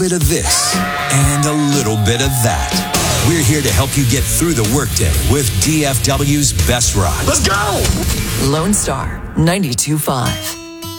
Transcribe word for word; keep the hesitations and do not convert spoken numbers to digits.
bit of this and a little bit of that. We're here to help you get through the workday with D F W's Best Rock. Let's go! Lone Star ninety-two point five.